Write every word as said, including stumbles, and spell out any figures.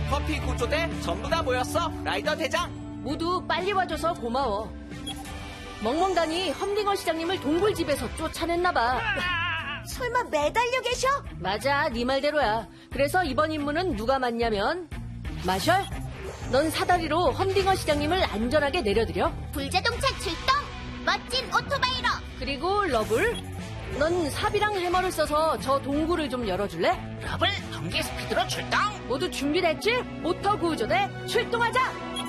커피 구조대 전부 다 모였어, 라이더 대장. 모두 빨리 와줘서 고마워. 멍멍단이 험딩어 시장님을 동굴집에서 쫓아냈나봐. 설마 매달려 계셔? 맞아, 네 말대로야. 그래서 이번 임무는 누가 맡냐면 마셜, 넌 사다리로 험딩어 시장님을 안전하게 내려드려. 불자동차 출동! 멋진 오토바이로! 그리고 러블, 넌 삽이랑 해머를 써서 저 동굴을 좀 열어줄래? 러블, 번개 스피드로 출동. 모두 준비됐지? 모터 구조대 출동하자!